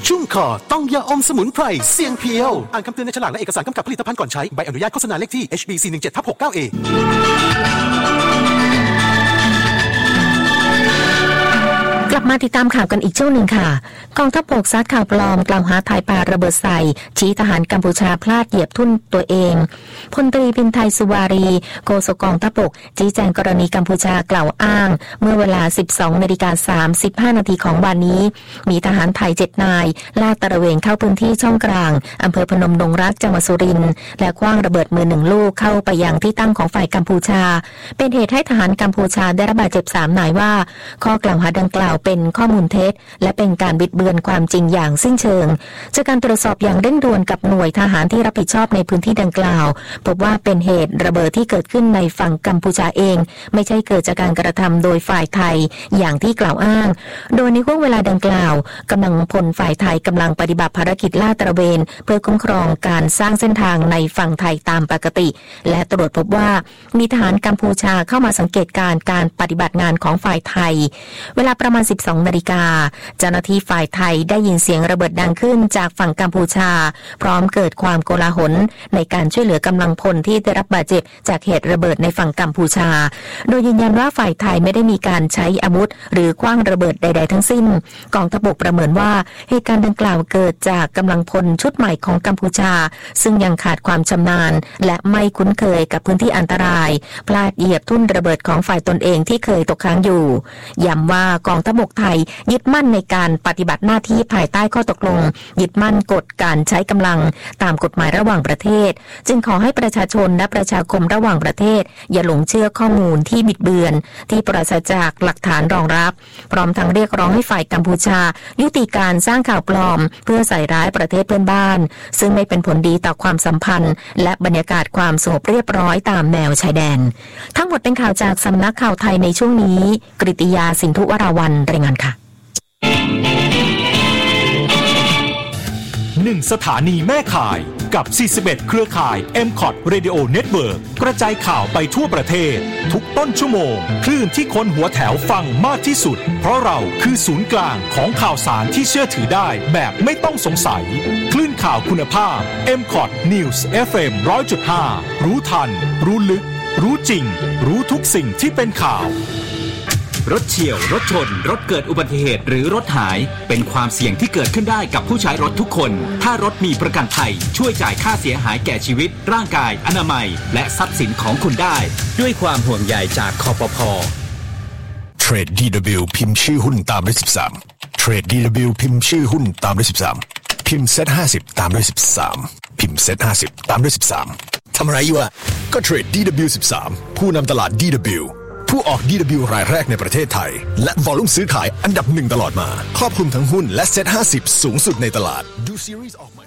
ชุ่มคอต้องยาอมสมุนไพรเสียงเพียวอ่านคำเตือนในฉลากและเอกสารกำกับผลิตภัณฑ์ก่อนใช้ใบอนุญาตโฆษณาเลขที่ HB417/69A กลับมาติดตามข่าวกันอีกช่วงหนึ่งค่ะกองทัพบกซัดข่าวปลอมกล่าวหาไทยปาระเบิดใส่ชี้ทหารกัมพูชาพลาดเหยียบทุ่นตัวเองพลตรีพินไทยสุวารีโฆษกกองทัพบกชี้แจงกรณีกัมพูชากล่าวอ้างเมื่อเวลา 12:35 นาทีของวันนี้มีทหารไทย7นายลาดตระเวนเข้าพื้นที่ช่องกลางอำเภอพนมดงรักจังหวัดสุรินทร์และขว้างระเบิดมือ1ลูกเข้าไปยังที่ตั้งของฝ่ายกัมพูชาเป็นเหตุให้ทหารกัมพูชาได้รับบาดเจ็บ3นายว่าข้อกล่าวหาดังกล่าวเป็นข้อมูลเท็จและเป็นการบิดเบือนความจริงอย่างสิ้นเชิงจากการตรวจสอบอย่างเร่งด่วนกับหน่วยทหารที่รับผิดชอบในพื้นที่ดังกล่าวพบว่าเป็นเหตุระเบิดที่เกิดขึ้นในฝั่งกัมพูชาเองไม่ใช่เกิดจากการกระทำโดยฝ่ายไทยอย่างที่กล่าวอ้างโดยในช่วงเวลาดังกล่าวกำลังพลฝ่ายไทยกำลังปฏิบัติภารกิจลาดตระเวนเพื่อคุ้มครองการสร้างเส้นทางในฝั่งไทยตามปกติและตรวจพบว่ามีทหารกัมพูชาเข้ามาสังเกตการปฏิบัติงานของฝ่ายไทยเวลาประมาณ 12 นาฬิกาเจ้าหน้าที่ฝ่ายไทยได้ยินเสียงระเบิดดังขึ้นจากฝั่งกัมพูชาพร้อมเกิดความโกลาหลในการช่วยเหลือกำลังพลที่ได้รับบาดเจ็บจากเหตุระเบิดในฝั่งกัมพูชาโดยยืนยันว่าฝ่ายไทยไม่ได้มีการใช้อาวุธหรือขว้างระเบิดใดๆทั้งสิ้นกองทัพบกประเมินว่าเหตุการณ์ดังกล่าวเกิดจากกำลังพลชุดใหม่ของกัมพูชาซึ่งยังขาดความชำนาญและไม่คุ้นเคยกับพื้นที่อันตรายพลาดเหยียบทุ่นระเบิดของฝ่ายตนเองที่เคยตกค้างอยู่ย้ำว่ากองทัพบกไทยยึดมั่นในการปฏิบัติหน้าที่ภายใต้ข้อตกลงยึดมั่นกฎการใช้กำลังตามกฎหมายระหว่างประเทศจึงขอให้ประชาชนและประชาคมระหว่างประเทศอย่าหลงเชื่อข้อมูลที่บิดเบือนที่ปราศจากหลักฐานรองรับพร้อมทั้งเรียกร้องให้ฝ่ายกัมพูชายุติการสร้างข่าวปลอมเพื่อใส่ร้ายประเทศเพื่อนบ้านซึ่งไม่เป็นผลดีต่อความสัมพันธ์และบรรยากาศความสงบเรียบร้อยตามแนวชายแดนทั้งหมดเป็นข่าวจากสำนักข่าวไทยในช่วงนี้กฤติยาสินธุวราวัลย์รายงานค่ะ 1 สถานีแม่ข่ายกับ41เครือข่าย MCOT Radio Network กระจายข่าวไปทั่วประเทศทุกต้นชั่วโมงคลื่นที่คนหัวแถวฟังมากที่สุดเพราะเราคือศูนย์กลางของข่าวสารที่เชื่อถือได้แบบไม่ต้องสงสัยคลื่นข่าวคุณภาพ MCOT News FM 100.5 รู้ทันรู้ลึกรู้จริงรู้ทุกสิ่งที่เป็นข่าวรถเฉี่ยวรถชนรถเกิดอุบัติเหตุหรือรถหายเป็นความเสี่ยงที่เกิดขึ้นได้กับผู้ใช้รถทุกคนถ้ารถมีประกันภัยช่วยจ่ายค่าเสียหายแก่ชีวิตร่างกายอนามัยและทรัพย์สินของคุณได้ด้วยความห่วงใยจากคปภ. เทรด DW พิมพ์ชื่อหุ้นตามด้วย13เทรด DW พิมพ์ชื่อหุ้นตามด้วย13พิมพ์ Set 50ตามด้วย13พิมพ์ Set 50ตามด้วย13ทำอะไรอยู่อะก็เทรด DW 13ผู้นำตลาด DWผู้ออก DW รายแรกในประเทศไทยและวอลุ่มซื้อขายอันดับ1ตลอดมาครอบคลุมทั้งหุ้นและเซ็ต50สูงสุดในตลาดดูซีรีส์ออกใหม่